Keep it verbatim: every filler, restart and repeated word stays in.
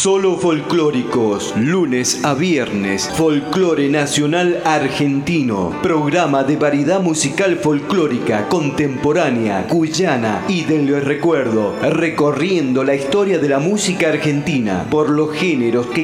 Solo folclóricos, lunes a viernes, folclore nacional argentino, programa de variedad musical folclórica, contemporánea, cuyana y del recuerdo, recorriendo la historia de la música argentina por los géneros que